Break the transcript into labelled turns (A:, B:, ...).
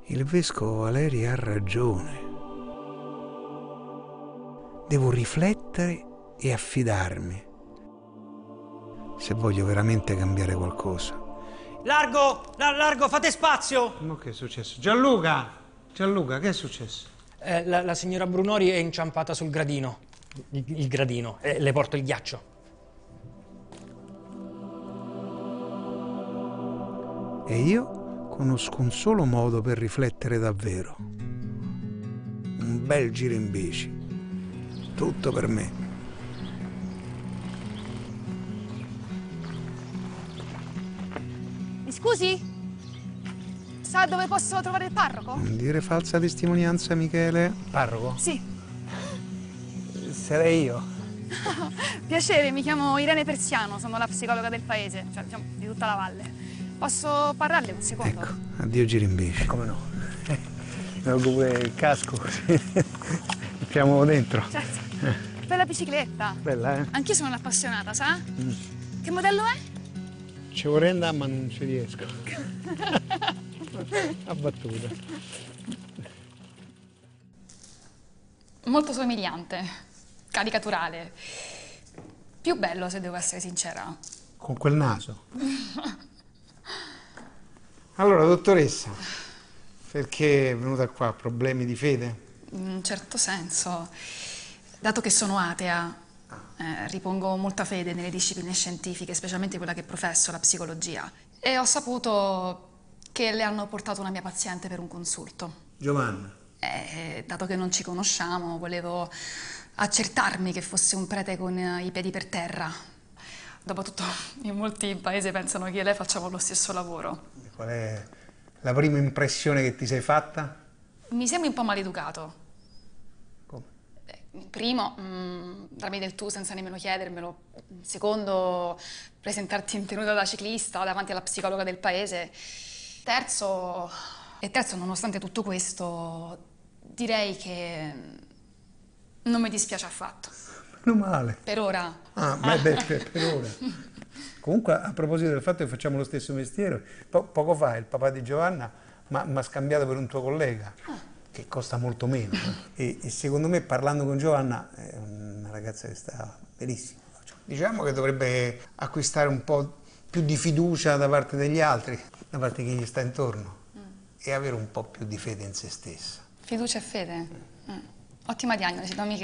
A: Il vescovo Valeri ha ragione. Devo riflettere e affidarmi se voglio veramente cambiare qualcosa.
B: Largo, largo, fate spazio!
A: Ma che è successo? Gianluca! Gianluca, che è successo?
B: La signora Brunori è inciampata sul gradino. Il gradino. Le porto il ghiaccio.
A: E io conosco un solo modo per riflettere davvero. Un bel giro in bici. Tutto per me.
C: Mi scusi? Sa dove posso trovare il parroco?
A: Non dire falsa testimonianza, Michele.
D: Parroco?
C: Sì.
D: Sarei io.
C: Piacere, mi chiamo Irene Persiano, sono la psicologa del paese, cioè diciamo di tutta la valle. Posso parlarle un secondo?
A: Ecco, addio giro in bici.
D: Come no? Mi ho pure il casco, così entriamo dentro.
C: Certo. Bella bicicletta.
D: Bella, eh?
C: Anch'io sono un'appassionata, sa? Che modello è?
D: Ci vorrei andare, ma non ci riesco. A battuta.
C: Molto somigliante, caricaturale. Più bello, se devo essere sincera.
A: Con quel naso. Allora, dottoressa, perché è venuta qua? Problemi di fede?
C: In un certo senso, dato che sono atea, ripongo molta fede nelle discipline scientifiche, specialmente quella che professo, la psicologia. E ho saputo che le hanno portato una mia paziente per un consulto.
A: Giovanna.
C: Dato che non ci conosciamo, volevo accertarmi che fosse un prete con i piedi per terra. Dopotutto, in molti paesi pensano che io e lei facciamo lo stesso lavoro.
A: Qual è la prima impressione che ti sei fatta?
C: Mi sembri un po' maleducato.
A: Come?
C: Primo, darmi del tu senza nemmeno chiedermelo. Secondo, presentarti in tenuta da ciclista davanti alla psicologa del paese. Terzo, nonostante tutto questo, direi che non mi dispiace affatto.
A: Meno male.
C: Per ora.
A: Ah, beh, per ora. Comunque, a proposito del fatto che facciamo lo stesso mestiere, poco fa il papà di Giovanna mi ha scambiato per un tuo collega, che costa molto meno. E secondo me, parlando con Giovanna, è una ragazza che sta benissimo. Diciamo che dovrebbe acquistare un po' più di fiducia da parte degli altri, da parte di chi gli sta intorno, e avere un po' più di fede in se stessa.
C: Fiducia e fede. Ottima diagnosi, Don Michele.